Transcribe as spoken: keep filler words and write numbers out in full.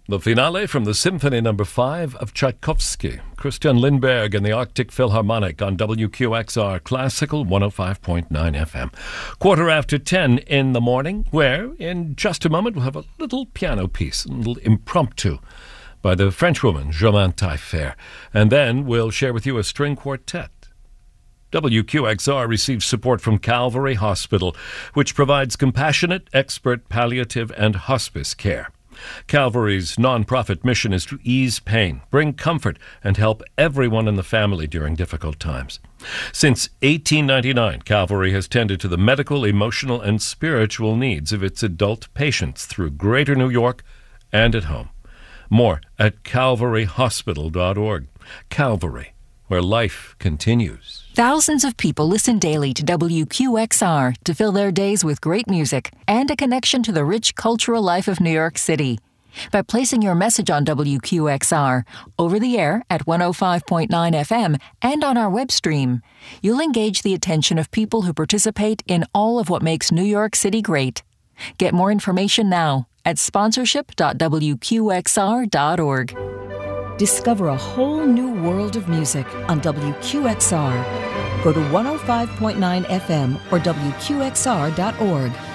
The finale from the Symphony Number five of Tchaikovsky. Christian Lindberg and the Arctic Philharmonic on W Q X R Classical one oh five point nine F M. Quarter after ten in the morning, where in just a moment we'll have a little piano piece, a little impromptu by the Frenchwoman Germaine Taillefer. And then we'll share with you a string quartet. W Q X R receives support from Calvary Hospital, which provides compassionate, expert palliative and hospice care. Calvary's non-profit mission is to ease pain, bring comfort, and help everyone in the family during difficult times. Since eighteen ninety-nine, Calvary has tended to the medical, emotional, and spiritual needs of its adult patients through Greater New York and at home. More at calvary hospital dot org. Calvary, where life continues. Thousands of people listen daily to W Q X R to fill their days with great music and a connection to the rich cultural life of New York City. By placing your message on W Q X R, over the air at one oh five point nine F M and on our web stream, you'll engage the attention of people who participate in all of what makes New York City great. Get more information now at sponsorship dot w q x r dot org. Discover a whole new world of music on W Q X R. Go to one oh five point nine F M or W Q X R dot org.